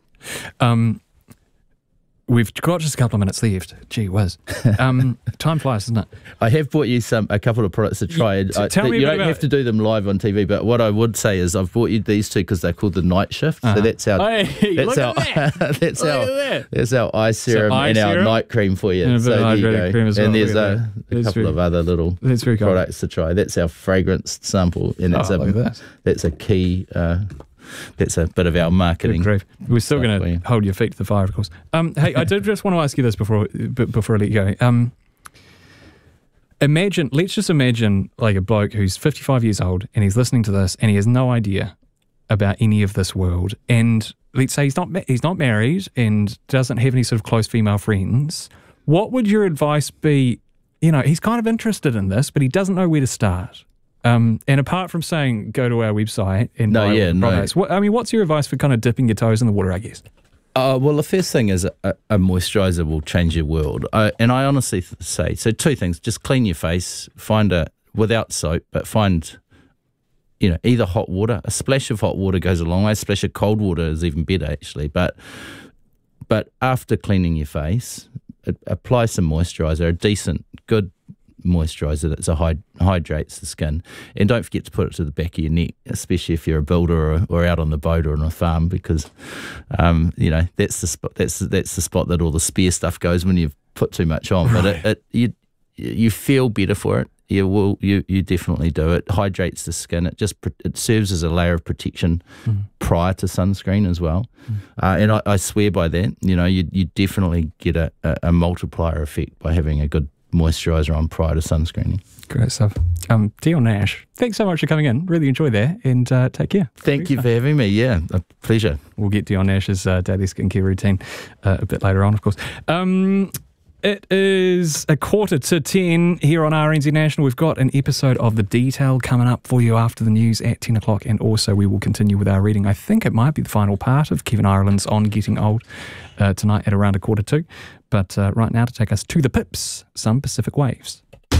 Um, we've got just a couple of minutes left. Gee whiz. Um, time flies, doesn't it? I have bought you some a couple of products to try. You, I, tell me you don't about have to do them live on T V, but what I would say is I've bought you these two because they're called the Night Shift. Uh-huh. So that's our hey, that's our that. that's look our that. that's our eye serum so eye and serum? our night cream for you. And so there you go. Cream as well. And there's a, a that's couple very, of other little products cool. to try. That's our fragrance sample, and that's oh, a that. that's a key. Uh, That's a bit of our marketing. We're still going to hold your feet to the fire, of course. Um, hey, I did just want to ask you this before before I let you go. Um, imagine, let's just imagine like a bloke who's fifty-five years old and he's listening to this and he has no idea about any of this world. And let's say he's not he's not married and doesn't have any sort of close female friends. What would your advice be? You know, he's kind of interested in this, but he doesn't know where to start. Um, and apart from saying go to our website and no, buy yeah, products, no. what, I mean, what's your advice for kind of dipping your toes in the water, I guess? Uh, well, the first thing is a, a moisturiser will change your world. Uh, and I honestly th- say, so two things, just clean your face, find a, without soap, but find, you know, either hot water, a splash of hot water goes a long way, a splash of cold water is even better actually, but but after cleaning your face, apply some moisturiser, a decent, good moisturiser that's a hyd- hydrates the skin, and don't forget to put it to the back of your neck, especially if you're a builder or, or out on the boat or on a farm, because um, you know that's the spot that's that's the spot that all the spare stuff goes when you've put too much on. Right. But it, it you you feel better for it. You will you you definitely do. It hydrates the skin. It just it serves as a layer of protection mm. prior to sunscreen as well. Mm. Uh, and I, I swear by that. You know, you you definitely get a, a, a multiplier effect by having a good moisturiser on prior to sunscreening. Great stuff. Um, Dion Nash, thanks so much for coming in. Really enjoy that, and uh, take care. Thank you for having me. Yeah, a pleasure. We'll get Dion Nash's uh, daily skincare routine uh, a bit later on, of course. Um, it is a quarter to ten here on R N Z National. We've got an episode of The Detail coming up for you after the news at ten o'clock, and also we will continue with our reading. I think it might be the final part of Kevin Ireland's On Getting Old uh, tonight at around a quarter to. But uh, right now, to take us to the pips, some Pacific Waves.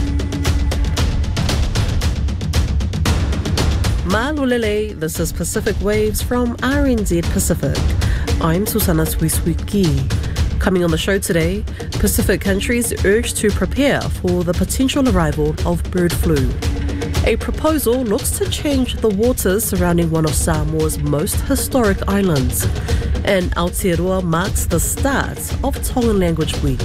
Malulele, this is Pacific Waves from R N Z Pacific. I'm Susanna Swiswiki. Coming on the show today, Pacific countries urged to prepare for the potential arrival of bird flu. A proposal looks to change the waters surrounding one of Samoa's most historic islands. And Aotearoa marks the start of Tongan Language Week.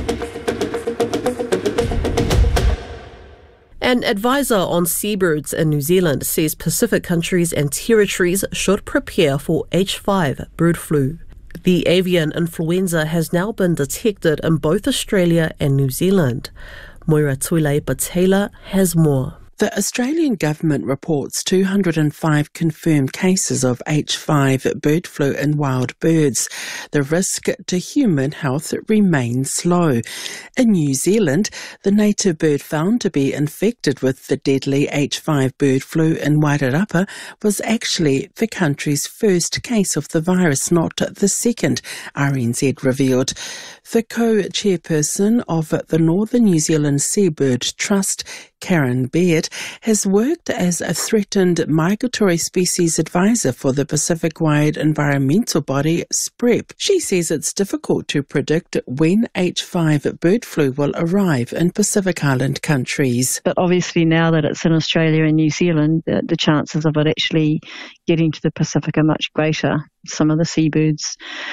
An advisor on seabirds in New Zealand says Pacific countries and territories should prepare for H five bird flu. The avian influenza has now been detected in both Australia and New Zealand. Moira Tuilei-Patela has more. The Australian government reports two hundred five confirmed cases of H five bird flu in wild birds. The risk to human health remains low. In New Zealand, the native bird found to be infected with the deadly H five bird flu in Wairarapa was actually the country's first case of the virus, not the second, R N Z revealed. The co-chairperson of the Northern New Zealand Seabird Trust, Karen Baird, has worked as a threatened migratory species advisor for the Pacific-wide environmental body S P R E P. She says it's difficult to predict when H five bird flu will arrive in Pacific Island countries. But obviously now that it's in Australia and New Zealand, the, the chances of it actually getting to the Pacific are much greater. Some of the seabirds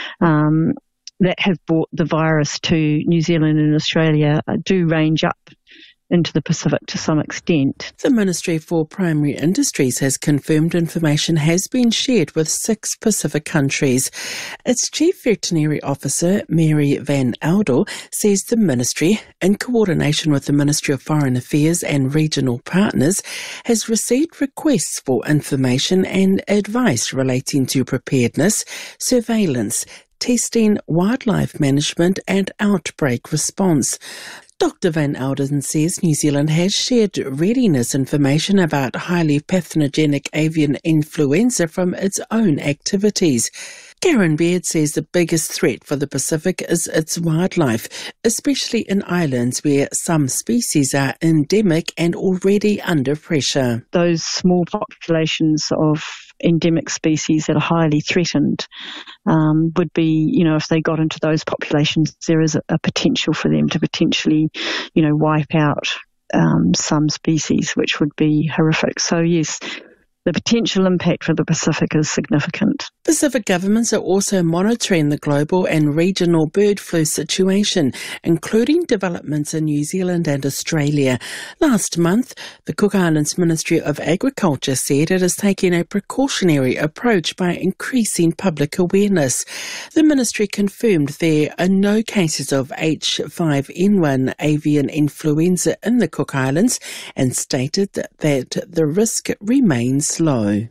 um, that have brought the virus to New Zealand and Australia uh, do range up into the Pacific to some extent. The Ministry for Primary Industries has confirmed information has been shared with six Pacific countries. Its Chief Veterinary Officer, Mary Van Eldel, says the Ministry, in coordination with the Ministry of Foreign Affairs and regional partners, has received requests for information and advice relating to preparedness, surveillance, testing, wildlife management and outbreak response. Doctor Van Elden says New Zealand has shared readiness information about highly pathogenic avian influenza from its own activities. Karen Baird says the biggest threat for the Pacific is its wildlife, especially in islands where some species are endemic and already under pressure. Those small populations of endemic species that are highly threatened um, would be, you know, if they got into those populations, there is a, a potential for them to potentially, you know, wipe out um, some species, which would be horrific. So, yes, the potential impact for the Pacific is significant. Pacific governments are also monitoring the global and regional bird flu situation, including developments in New Zealand and Australia. Last month, the Cook Islands Ministry of Agriculture said it is taking a precautionary approach by increasing public awareness. The ministry confirmed there are no cases of H five N one avian influenza in the Cook Islands and stated that the risk remains low.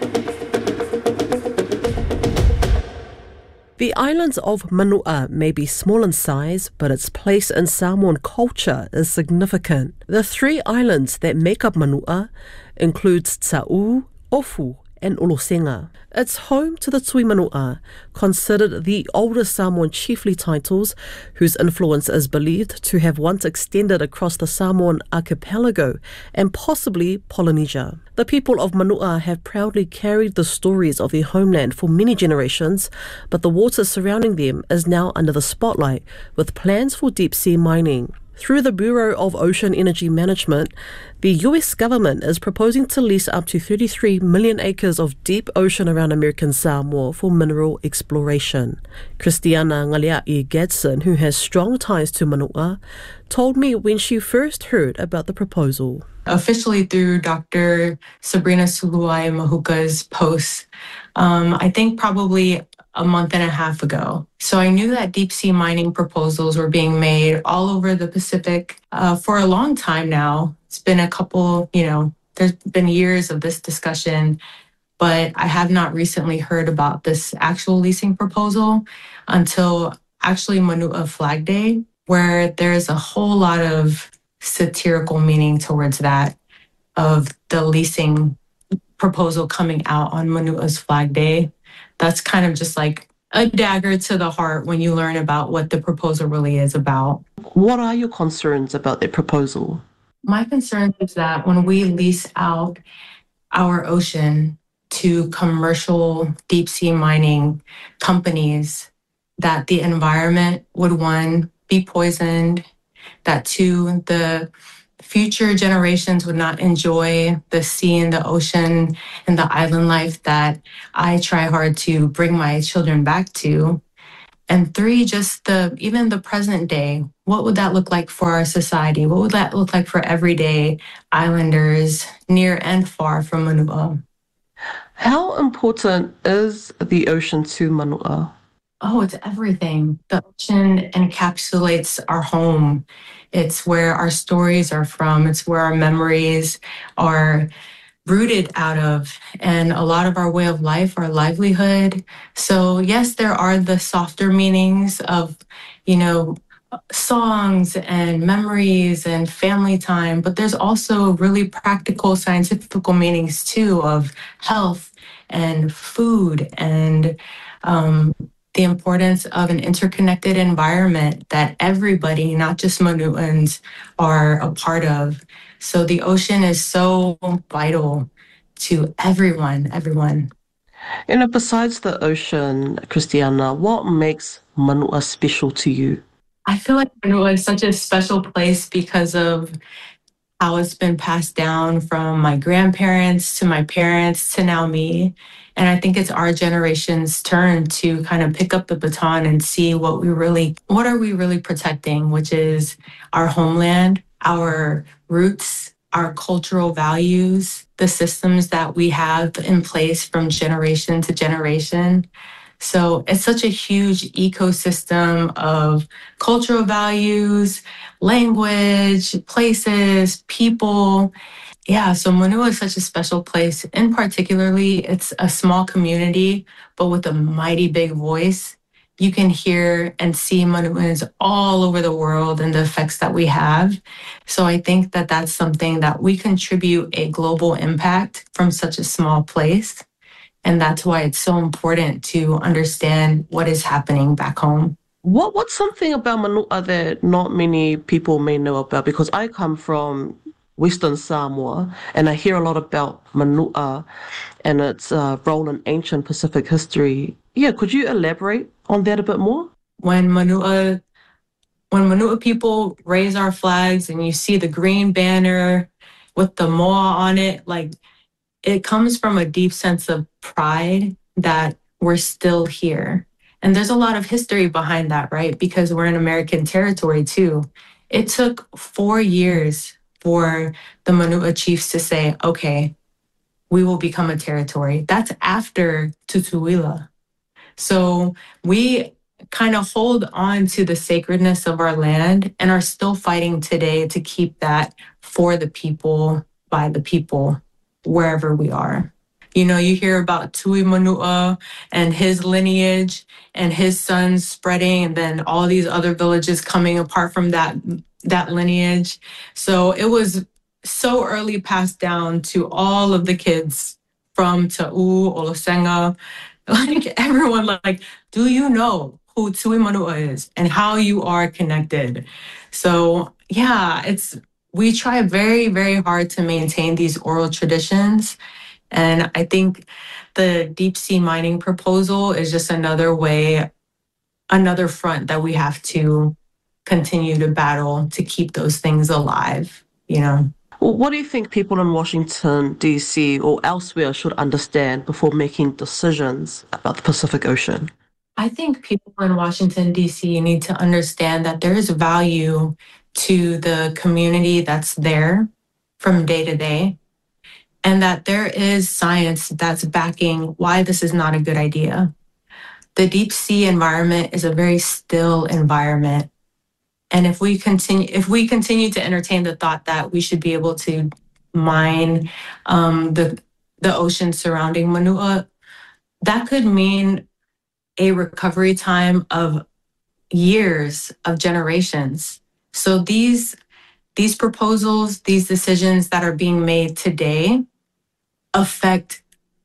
The islands of Manua may be small in size, but its place in Samoan culture is significant. The three islands that make up Manua includes Tsa'u, Ofu and Olosenga. It's home to the Tui Manua, considered the oldest Samoan chiefly titles, whose influence is believed to have once extended across the Samoan archipelago and possibly Polynesia. The people of Manua have proudly carried the stories of their homeland for many generations, but the water surrounding them is now under the spotlight, with plans for deep-sea mining. Through the Bureau of Ocean Energy Management, the U S government is proposing to lease up to thirty-three million acres of deep ocean around American Samoa for mineral exploration. Christiana Ngalia'i Gadsden, who has strong ties to Manua, told me when she first heard about the proposal. Officially through Doctor Sabrina Suluai Mahuka's post, um, I think probably a month and a half ago. So I knew that deep sea mining proposals were being made all over the Pacific uh, for a long time now. It's been a couple, you know, there's been years of this discussion, but I have not recently heard about this actual leasing proposal until actually Manua Flag Day, where there's a whole lot of satirical meaning towards that, of the leasing proposal coming out on Manua's Flag Day. That's kind of just like a dagger to the heart when you learn about what the proposal really is about. What are your concerns about the proposal? My concern is that when we lease out our ocean to commercial deep sea mining companies, that the environment would, one, be poisoned, that two, the future generations would not enjoy the sea and the ocean and the island life that I try hard to bring my children back to. And three, just the even the present day. What would that look like for our society? What would that look like for everyday islanders near and far from Manua? How important is the ocean to Manua? Oh, it's everything. The ocean encapsulates our home. It's where our stories are from. It's where our memories are rooted out of, and a lot of our way of life, our livelihood. So yes, there are the softer meanings of, you know, songs and memories and family time, but there's also really practical scientific meanings too of health and food and um, the importance of an interconnected environment that everybody, not just Manuans, are a part of. So the ocean is so vital to everyone, everyone. You know, besides the ocean, Christiana, what makes Manua special to you? I feel like Manua is such a special place because of how it's been passed down from my grandparents to my parents to now me. And I think it's our generation's turn to kind of pick up the baton and see what we really, what are we really protecting, which is our homeland, our roots, our cultural values, the systems that we have in place from generation to generation. So it's such a huge ecosystem of cultural values, language, places, people. Yeah, so Manua is such a special place. In particularly, it's a small community, but with a mighty big voice. You can hear and see Manuans all over the world and the effects that we have. So I think that that's something that we contribute a global impact from such a small place. And that's why it's so important to understand what is happening back home. What What's something about Manua that not many people may know about? Because I come from Western Samoa, and I hear a lot about Manua and its uh, role in ancient Pacific history. Yeah, could you elaborate on that a bit more? When Manua, when Manua people raise our flags and you see the green banner with the moa on it, like it comes from a deep sense of pride that we're still here. And there's a lot of history behind that, right? Because we're in American territory too. It took four years for the Manua chiefs to say, okay, we will become a territory. That's after Tutuila. So we kind of hold on to the sacredness of our land and are still fighting today to keep that for the people, by the people, wherever we are. You know, you hear about Tui Manua and his lineage and his sons spreading, and then all these other villages coming apart from that that lineage. So it was so early passed down to all of the kids from Ta'u, Olosenga, like everyone, like, do you know who Tui Manua is and how you are connected? So yeah, it's, we try very, very hard to maintain these oral traditions. And I think the deep sea mining proposal is just another way, another front that we have to continue to battle to keep those things alive, you know. Well, what do you think people in Washington, D C or elsewhere should understand before making decisions about the Pacific Ocean? I think people in Washington, D C need to understand that there is value to the community that's there from day to day, and that there is science that's backing why this is not a good idea. The deep sea environment is a very still environment. And if we continue, if we continue to entertain the thought that we should be able to mine um, the the ocean surrounding Manua, that could mean a recovery time of years, of generations. So these these proposals, these decisions that are being made today affect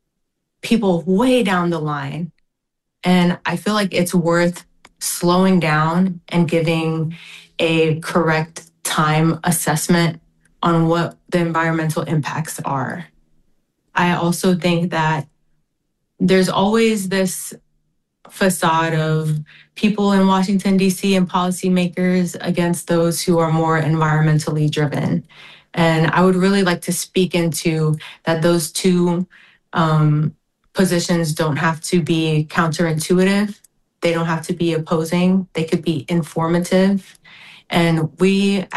people way down the line. And I feel like it's worth slowing down and giving a correct time assessment on what the environmental impacts are. I also think that there's always this facade of people in Washington, D C and policymakers against those who are more environmentally driven. And I would really like to speak into that those two um, positions don't have to be counterintuitive. They don't have to be opposing. They could be informative. And we